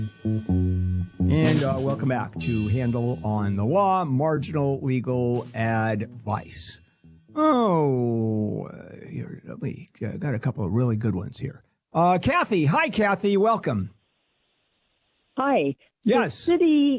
And welcome back to Handel on the Law, Marginal Legal Advice. Here, got a couple of really good ones here. Kathy. Hi, Kathy. Welcome. Hi. Yes. The city